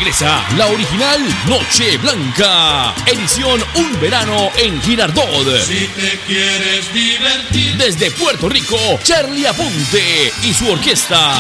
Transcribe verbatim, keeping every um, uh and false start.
regresa la original Noche Blanca, edición Un Verano en Girardot. Si te quieres divertir. Desde Puerto Rico, Charlie Aponte y su orquesta